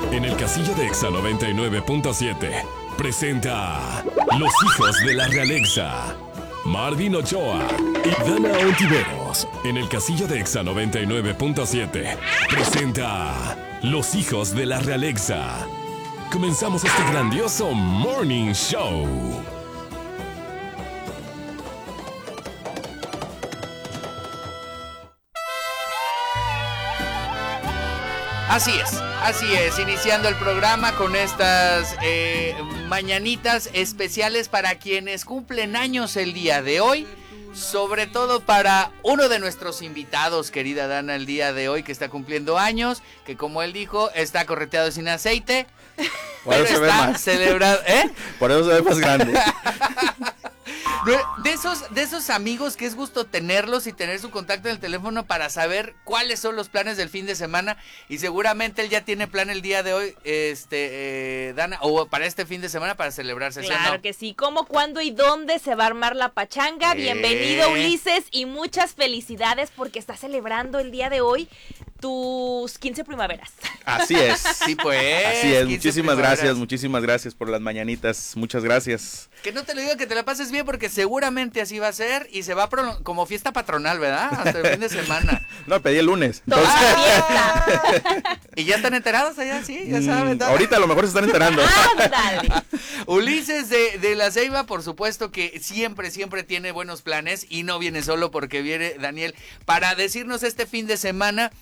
En el casillo de Exa 99.7 presenta Los Hijos de la Realexa. Marvin Ochoa y Dana Ontiveros. En el casillo de Exa 99.7 presenta Los Hijos de la Realexa. Comenzamos este grandioso Morning Show. Así es, iniciando el programa con estas mañanitas especiales para quienes cumplen años el día de hoy, sobre todo para uno de nuestros invitados, querida Dana, el día de hoy, que está cumpliendo años, que como él dijo, está correteado sin aceite, pero está celebrado, Por eso se ve más grande. De esos amigos que es gusto tenerlos y tener su contacto en el teléfono para saber cuáles son los planes del fin de semana, y seguramente él ya tiene plan el día de hoy, Dana, o para este fin de semana para celebrarse. Claro, ¿sí, no? que sí, cómo, cuándo y dónde se va a armar la pachanga. Bienvenido, Ulises, y muchas felicidades porque estás celebrando el día de hoy tus 15 primaveras. Así es. Sí, pues. Así es, muchísimas gracias por las mañanitas, muchas gracias. Que no te lo digo, que te la pases bien, porque seguramente así va a ser y se va como fiesta patronal, ¿verdad? Hasta el fin de semana. No, pedí el lunes. Toda fiesta. ¿Y ya están enterados allá? Sí, ya saben. Ahorita a lo mejor se están enterando. Ándale. Ulises de La Ceiba, por supuesto que siempre tiene buenos planes, y no viene solo, porque viene Daniel para decirnos este fin de semana